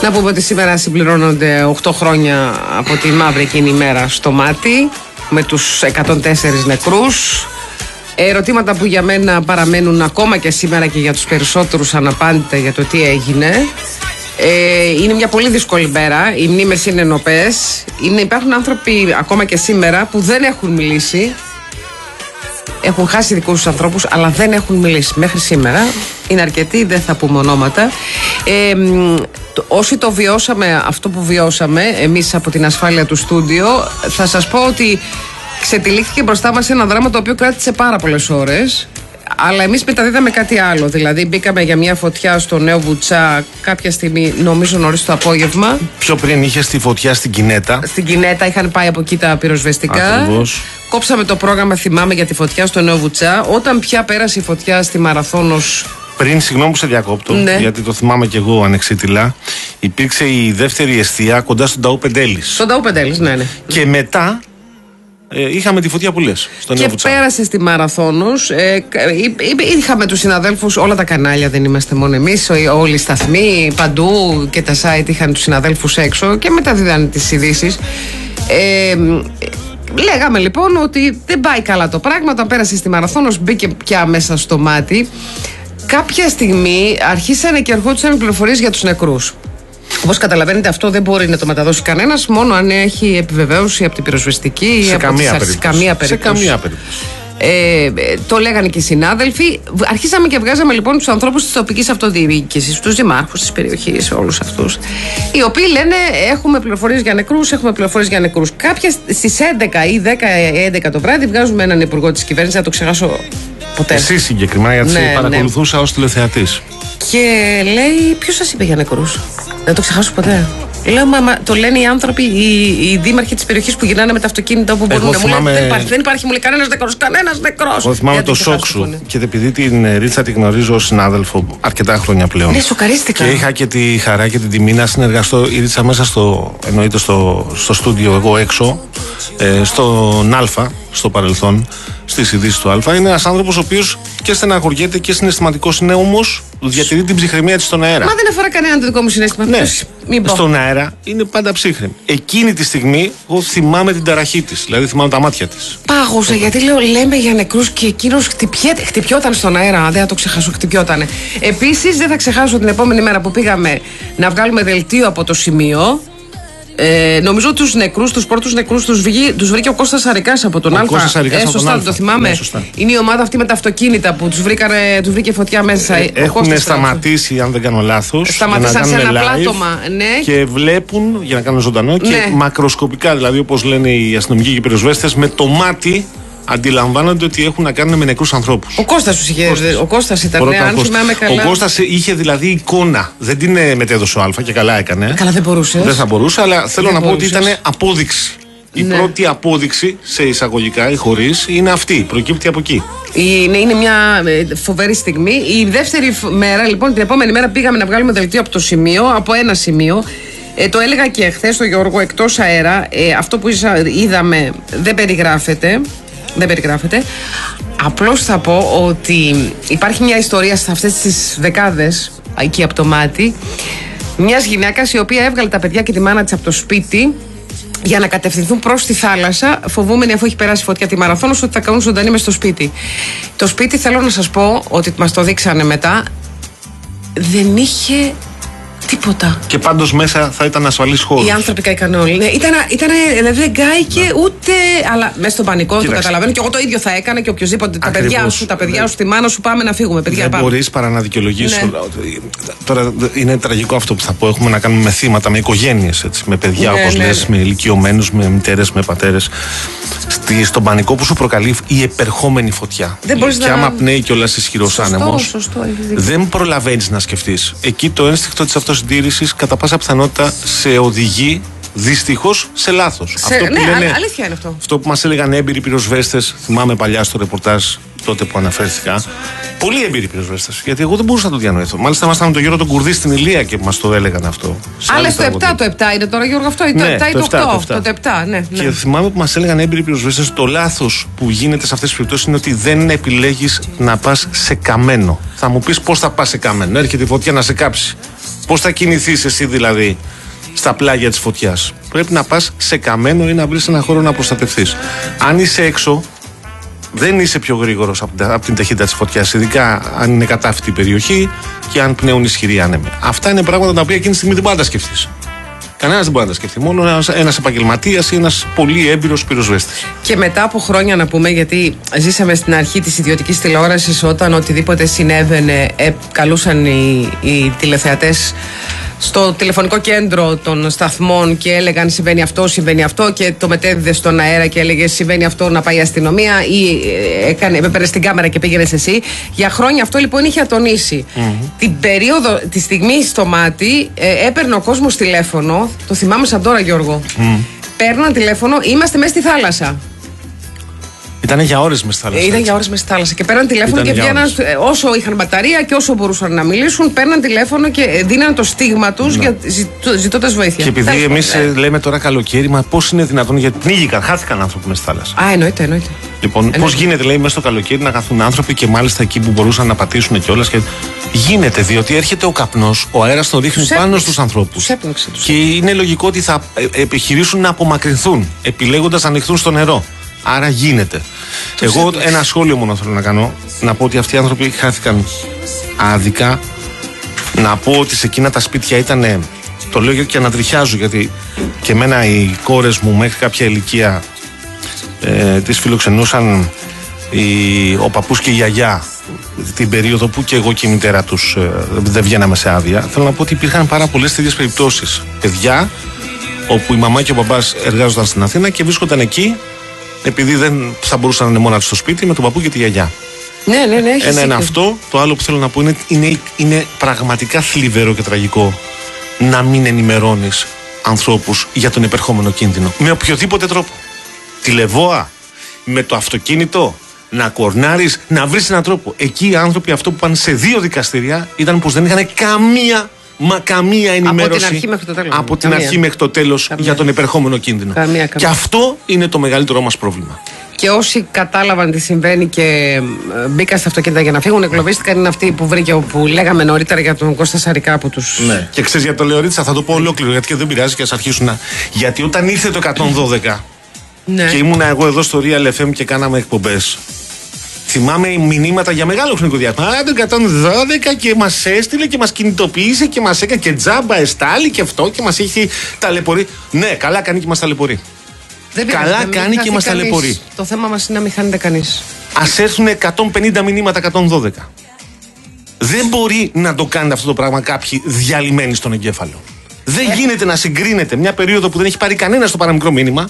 Να πούμε ότι σήμερα συμπληρώνονται 8 χρόνια από τη μαύρη εκείνη ημέρα στο Μάτι, με τους 104 νεκρούς. Ερωτήματα που για μένα παραμένουν ακόμα και σήμερα και για τους περισσότερους αναπάντητα για το τι έγινε. Είναι μια πολύ δύσκολη μέρα. Οι μνήμες είναι νοπές. Υπάρχουν άνθρωποι ακόμα και σήμερα που δεν έχουν μιλήσει. Έχουν χάσει δικούς τους ανθρώπους, αλλά δεν έχουν μιλήσει μέχρι σήμερα. Είναι αρκετοί, δεν θα πούμε ονόματα. Όσοι το βιώσαμε, αυτό που βιώσαμε εμείς από την ασφάλεια του στούντιο, θα σας πω ότι ξετυλίχθηκε μπροστά μας ένα δράμα το οποίο κράτησε πάρα πολλές ώρες. Αλλά εμείς μεταδίδαμε κάτι άλλο. Δηλαδή, μπήκαμε για μια φωτιά στο Νέο Βουτσά κάποια στιγμή, νομίζω νωρίς το απόγευμα. Πιο πριν είχε τη φωτιά στην Κινέτα. Στην Κινέτα είχαν πάει από εκεί τα πυροσβεστικά. Ακριβώς. Κόψαμε το πρόγραμμα, θυμάμαι, για τη φωτιά στο Νέο Βουτσά. Όταν πια πέρασε η φωτιά στη Μαραθώνος. Πριν, συγγνώμη που σε διακόπτω, ναι, γιατί το θυμάμαι κι εγώ ανεξίτηλα, υπήρξε η δεύτερη εστία κοντά στον Ταού Πεντέλης. Στον Ταού Πεντέλης, ναι. Και μετά. Είχαμε τη φωτιά που λες στον Νέο Βουτσά. Και πέρασε στη Μαραθώνος. Είχαμε τους συναδέλφους, όλα τα κανάλια, δεν είμαστε μόνο εμείς. Όλοι οι σταθμοί, παντού και τα site είχαν τους συναδέλφους έξω και μεταδίδανε τις ειδήσεις. Λέγαμε λοιπόν ότι δεν πάει καλά το πράγμα. Όταν πέρασε στη Μαραθώνος, μπήκε πια μέσα στο Μάτι. Κάποια στιγμή αρχίσανε και ερχόντουσαν πληροφορίες για τους νεκρούς. Όπως καταλαβαίνετε, αυτό δεν μπορεί να το μεταδώσει κανένας, μόνο αν έχει επιβεβαίωση από την πυροσβεστική ή από τις αρχές. Καμία περίπτωση. Το λέγανε και οι συνάδελφοι. Αρχίσαμε και βγάζαμε λοιπόν τους ανθρώπους της τοπικής αυτοδιοίκησης, τους δημάρχους της περιοχής, όλους αυτούς, οι οποίοι λένε: έχουμε πληροφορίες για νεκρούς, έχουμε πληροφορίες για νεκρούς. Κάποια στις 11 ή 10-11 το βράδυ βγάζουμε έναν υπουργό της κυβέρνησης, δεν το ξεχάσω ποτέ. Εσύ συγκεκριμένα, γιατί παρακολουθούσα ως τηλεθεατής. Και λέει: ποιος σας είπε για νεκρούς? Δεν το ξεχάσω ποτέ. Λέω: μα το λένε οι άνθρωποι, οι δήμαρχοι της περιοχής που γυρνάνε με τα αυτοκίνητα που μπορούν να μου λένε: δεν υπάρχει, μου λέει, κανένας νεκρός. Εγώ θυμάμαι το σοκ σου. Και επειδή την Ρίτσα τη γνωρίζω ως συνάδελφο αρκετά χρόνια πλέον. Ναι, σοκαρίστηκα. Και είχα και τη χαρά και την τιμή να συνεργαστώ. Η Ρίτσα μέσα εννοείται στο στούντιο, εγώ έξω, στον Α, στο παρελθόν, στις ειδήσεις του Α. Είναι ένας άνθρωπος ο οποίος και στεναχωριέται και συναισθηματικός, είναι όμως διατηρεί την ψυχραιμία της στον αέρα. Μα δεν αφορά κανέναν το δικό μου συναίσθημα. Ναι, στον αέρα είναι πάντα ψύχρεμη. Εκείνη τη στιγμή εγώ θυμάμαι την ταραχή της, δηλαδή θυμάμαι τα μάτια της. Πάγωσα, γιατί λέω: λέμε για νεκρούς και εκείνος χτυπιόταν στον αέρα. Δεν θα το ξεχάσω, χτυπιότανε. Επίσης, δεν θα ξεχάσω την επόμενη μέρα που πήγαμε να βγάλουμε δελτίο από το σημείο. Νομίζω τους νεκρούς, τους πρώτους νεκρούς τους βρήκε ο Κώστας Αρικάς από τον Α. Σωστά, το θυμάμαι. Ναι, είναι η ομάδα αυτή με τα αυτοκίνητα που τους βρήκε φωτιά μέσα. Έχουν σταματήσει, αν δεν κάνω λάθος. Σταματήσαν σε ένα πλάτωμα. Ναι. Και βλέπουν, για να κάνουν ζωντανό, και μακροσκοπικά, δηλαδή όπως λένε οι αστυνομικοί και οι πυροσβέστες, με το μάτι αντιλαμβάνονται ότι έχουν να κάνουν με νεκρούς ανθρώπους. Ο Κώστας τους είχε. Ο Κώστας ήταν, αν θυμάμαι καλά. Ο Κώστας είχε δηλαδή εικόνα. Δεν την μετέδωσε ο Α και καλά έκανε. Καλά, δεν μπορούσε. Δεν θα μπορούσε, αλλά θέλω να πω ότι ήταν απόδειξη. Η πρώτη απόδειξη, σε εισαγωγικά ή χωρίς, είναι αυτή. Προκύπτει από εκεί. Είναι μια φοβερή στιγμή. Η δεύτερη μέρα, λοιπόν, την επόμενη μέρα πήγαμε να βγάλουμε δελτίο από το σημείο, από ένα σημείο. Το έλεγα και χθες στο Γιώργο, εκτός αέρα. Αυτό που είδαμε δεν περιγράφεται. Απλώς θα πω ότι υπάρχει μια ιστορία σε αυτές τις δεκάδες εκεί από το Μάτι, μιας γυναίκας η οποία έβγαλε τα παιδιά και τη μάνα της από το σπίτι για να κατευθυνθούν προς τη θάλασσα, φοβούμενοι, αφού έχει περάσει φωτιά τη Μαραθώνος, ότι θα κάνουν ζωντανή μες στο σπίτι. Το σπίτι, θέλω να σας πω ότι μας το δείξανε μετά, δεν είχε τίποτα. Και πάντως μέσα θα ήταν ασφαλής χώρος. Οι άνθρωποι καήκαν όλοι. Ναι, δηλαδή δεν κάηκε ούτε. Αλλά μέσα στον πανικό, το καταλαβαίνω. Και εγώ το ίδιο θα έκανα και οποιοδήποτε. Τα παιδιά σου, τη μάνα σου, πάμε να φύγουμε. Παιδιά, δεν μπορείς παρά να δικαιολογήσεις. Ναι. Τώρα είναι τραγικό αυτό που θα πω. Έχουμε να κάνουμε με θύματα, με οικογένειες, με παιδιά, όπως λες, με ηλικιωμένους, με μητέρες, με πατέρες. Στον πανικό που σου προκαλεί η επερχόμενη φωτιά. Και άμα πνέει κιόλας ισχυρός άνεμος, δεν προλαβαίνεις να σκεφτείς. Εκεί το ένστικτο της αυτοσυντήρησης κατά πάσα πιθανότητα σε οδηγεί Δυστυχώς σε λάθος. Αλήθεια είναι αυτό. Αυτό που μας έλεγαν έμπειροι πυροσβέστες, θυμάμαι παλιά στο ρεπορτάζ τότε που αναφέρθηκα. Πολύ έμπειροι πυροσβέστες. Γιατί εγώ δεν μπορούσα να το διανοηθώ. Μάλιστα, ήμασταν με τον Γιώργο τον Κουρδί στην Ηλία και μας το έλεγαν αυτό. Άλλε το 7, το 7 είναι τώρα, Γιώργο, αυτό. Το 7 ή το 8. Το 7, ναι. Και θυμάμαι που μας έλεγαν έμπειροι πυροσβέστες, το λάθος που γίνεται σε αυτές τις περιπτώσεις είναι ότι δεν επιλέγεις να πας σε καμένο. Θα μου πεις πώς θα πας σε καμένο. Έρχεται η φωτιά να σε κάψει. Πώς θα κινηθείς εσύ δηλαδή στα πλάγια της φωτιάς? Πρέπει να πας σε καμένο ή να βρεις ένα χώρο να προστατευτείς. Αν είσαι έξω, δεν είσαι πιο γρήγορος από την ταχύτητα της φωτιάς, ειδικά αν είναι κατάφυτη η περιοχή και αν πνέουν ισχυροί άνεμοι. Αυτά είναι πράγματα τα οποία εκείνη τη στιγμή δεν μπορεί να τα σκεφτείς. Κανένας δεν μπορεί να τα σκεφτεί. Μόνο ένας επαγγελματίας ή ένας πολύ έμπειρος πυροσβέστης. Και μετά από χρόνια, να πούμε, γιατί ζήσαμε στην αρχή της ιδιωτικής τηλεόρασης, όταν οτιδήποτε συνέβαινε, καλούσαν οι τηλεθεατές στο τηλεφωνικό κέντρο των σταθμών και έλεγαν συμβαίνει αυτό και το μετέδιδε στον αέρα και έλεγε συμβαίνει αυτό, να πάει η αστυνομία ή έπαιρνε στην κάμερα και πήγαινε εσύ. Για χρόνια αυτό λοιπόν είχε ατονίσει. Την περίοδο, τη στιγμή στο μάτι, έπαιρνε ο κόσμος τηλέφωνο, το θυμάμαι σαν τώρα, Γιώργο. Παίρναν τηλέφωνο, είμαστε μέσα στη θάλασσα. Ήταν για ώρες μες στη θάλασσα. Ήταν για ώρες μες στη θάλασσα. Και παίρναν τηλέφωνο και βγαίναν όσο είχαν μπαταρία και όσο μπορούσαν να μιλήσουν. Παίρναν τηλέφωνο και δίναν το στίγμα τους ζητώντας βοήθεια. Και επειδή εμείς λέμε τώρα καλοκαίρι, μα πώς είναι δυνατόν, γιατί πνίγηκαν, χάθηκαν άνθρωποι μες στη θάλασσα. Εννοείται. Λοιπόν, πώς γίνεται, λέει, μέσα στο καλοκαίρι να χαθούν άνθρωποι και μάλιστα εκεί που μπορούσαν να πατήσουν κιόλας. Και γίνεται, διότι έρχεται ο καπνός, ο αέρας τον ρίχνει πάνω στους ανθρώπους. Και είναι λογικό ότι θα επιχειρήσουν να απομακρυνθούν, επιλέγοντας να ανοιχθούν στο νερό. Άρα γίνεται. Εγώ ένα σχόλιο μόνο θέλω να κάνω. Να πω ότι αυτοί οι άνθρωποι χάθηκαν άδικα. Να πω ότι σε εκείνα τα σπίτια ήταν. Το λέω και ανατριχιάζω, γιατί και εμένα οι κόρες μου μέχρι κάποια ηλικία τις φιλοξενούσαν ο παππούς και η γιαγιά την περίοδο που και εγώ και η μητέρα τους δεν βγαίναμε σε άδεια. Θέλω να πω ότι υπήρχαν πάρα πολλές τέτοιες περιπτώσεις. Παιδιά όπου η μαμά και ο μπαμπάς εργάζονταν στην Αθήνα και βρίσκονταν εκεί επειδή δεν θα μπορούσαν να είναι μόνα τους στο σπίτι με τον παππού και τη γιαγιά. Ναι. Ένα είναι αυτό. Το άλλο που θέλω να πω είναι πραγματικά θλιβερό και τραγικό να μην ενημερώνεις ανθρώπους για τον επερχόμενο κίνδυνο. Με οποιοδήποτε τρόπο. Τηλεβόα, με το αυτοκίνητο, να κορνάρεις, να βρεις έναν τρόπο. Εκεί οι άνθρωποι αυτό που πάνε σε 2 δικαστήρια ήταν πως δεν είχαν καμία ενημέρωση από την αρχή μέχρι το τέλος για τον επερχόμενο κίνδυνο. Και αυτό είναι το μεγαλύτερό μας πρόβλημα. Και όσοι κατάλαβαν τι συμβαίνει και μπήκαν στα αυτοκίνητα για να φύγουν, εγκλωβίστηκαν, είναι αυτοί που βρήκε, που λέγαμε νωρίτερα για τον Κώστα Σαρικά που τους. Ναι. Και ξέρεις για το Λεωρίτσα, θα το πω ολόκληρο γιατί και δεν πειράζει και ας αρχίσουν να. Γιατί όταν ήρθε το 112 και ήμουνα εγώ εδώ στο Real FM και κάναμε εκπομπές. Θυμάμαι μηνύματα για μεγάλο χρονικό διάστημα. Το 112 και μας έστειλε και μας κινητοποίησε και μας έκανε και τζάμπα εστάλει και αυτό και μας έχει ταλαιπωρεί. Ναι, καλά κάνει και μας ταλαιπωρεί. Καλά κάνει και μας ταλαιπωρεί. Το θέμα μας είναι να μην χάνεται κανείς. Ας έρθουν 150 μηνύματα 112. Δεν μπορεί να το κάνετε αυτό το πράγμα κάποιοι διαλυμένοι στον εγκέφαλο. Δεν γίνεται να συγκρίνεται μια περίοδο που δεν έχει πάρει κανένα στο παραμικρό μήνυμα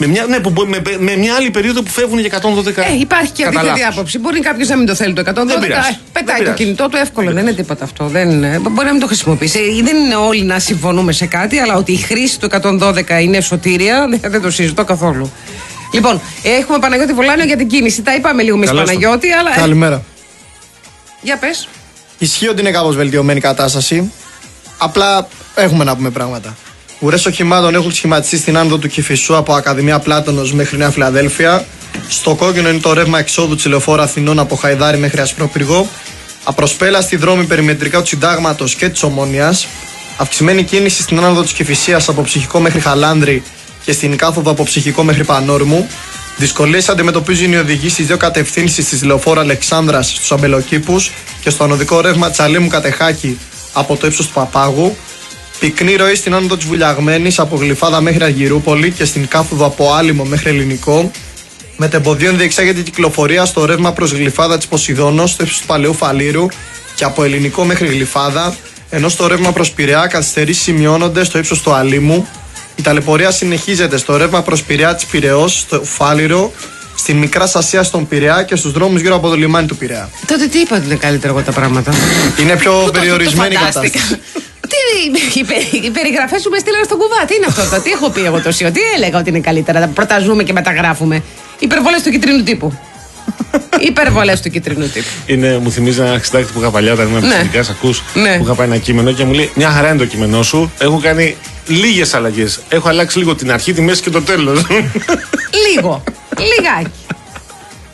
με μια άλλη περίοδο που φεύγουν για 112. Υπάρχει και αντίθετη άποψη. Μπορεί κάποιο να μην το θέλει το 112. Πετάει το κινητό του εύκολα. Δεν είναι τίποτα αυτό. Μπορεί να μην το χρησιμοποιήσει. Δεν είναι όλοι να συμφωνούμε σε κάτι, αλλά ότι η χρήση του 112 είναι σωτήρια, δεν το συζητώ καθόλου. Λοιπόν, έχουμε Παναγιώτη Βολάνιο για την κίνηση. Τα είπαμε λίγο με Παναγιώτη, αλλά. Καλημέρα. Για πες. Ισχύει ότι είναι κάπως βελτιωμένη η κατάσταση. Απλά έχουμε να πούμε πράγματα. Ουρές οχημάτων έχουν σχηματιστεί στην άνοδο του Κηφισού από Ακαδημία Πλάτωνος μέχρι Νέα Φιλαδέλφια. Στο κόκκινο είναι το ρεύμα εξόδου της Λεωφόρου Αθηνών από Χαϊδάρι μέχρι Ασπρόπυργο. Απροσπέλαστη δρόμη περιμετρικά του Συντάγματος και της Ομόνοιας. Αυξημένη κίνηση στην άνοδο της Κηφισίας από Ψυχικό μέχρι Χαλάνδρη και στην κάθοδο από Ψυχικό μέχρι Πανόρμου. Δυσκολίες αντιμετωπίζουν οι οδηγοί στις 2 κατευθύνσεις της Λεωφόρου Αλεξάνδρας στους Αμπελοκήπους και στο ανωδικό ρεύμα Τσαλίμου Κατεχάκη από το ύψος του Παπάγου. Πυκνή ροή στην άνοδο της Βουλιαγμένης από Γλυφάδα μέχρι Αργυρούπολη και στην κάθοδο από Άλυμο μέχρι Ελληνικό. Μετεμποδίων διεξάγεται η κυκλοφορία στο ρεύμα προς Γλυφάδα της Ποσειδώνος στο ύψος του Παλαιού Φαλήρου και από Ελληνικό μέχρι Γλυφάδα, ενώ στο ρεύμα προς Πειραιά καθυστερήσεις σημειώνονται στο ύψος του Αλήμου. Η ταλαιπωρία συνεχίζεται στο ρεύμα προς Πειραιά της Πειραιώς, στο Φάληρο, στη Μικρά Ασία στον Πειραιά και στους δρόμους γύρω από το λιμάνι του Πειραιά. Τότε τι είπατε είναι καλύτερα εγώ τα πράγματα. Είναι πιο περιορισμένη η κατάσταση. οι περιγραφές σου με στείλανε στον κουβά. Τι είναι αυτό, τι έχω πει εγώ τόση, τι έλεγα ότι είναι καλύτερα. Να πρωταζούμε και μεταγράφουμε. Υπερβολές του κυτρίνου τύπου. Υπερβολές του κυτρίνου τύπου. Μου θυμίζει ένα συντάκτη που είχα παλιά όταν ήμουν πιτσιρικάς, ακούς, που είχα πάει ένα κείμενο και μου λέει: μια χαρά είναι το κείμενό σου. Έχω κάνει λίγες αλλαγές. Έχω αλλάξει λίγο την αρχή, τη μέση και το τέλος. Λίγο. Λιγάκι.